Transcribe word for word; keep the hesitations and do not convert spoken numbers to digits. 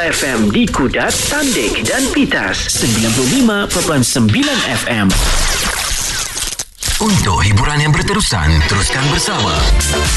F M di Kudat, Tandik dan Pitas. sembilan puluh lima perpuluhan sembilan F M. Untuk hiburan yang berterusan, teruskan bersama